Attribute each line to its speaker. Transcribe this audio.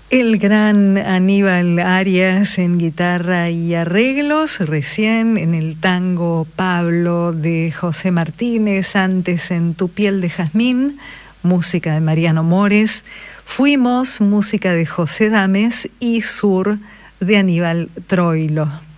Speaker 1: El gran Aníbal Arias en guitarra y arreglos, recién en el tango Pablo de José Martínez, antes en Tu piel de jazmín, música de Mariano Mores, Fuimos, música de José Dames y Sur de Aníbal Troilo.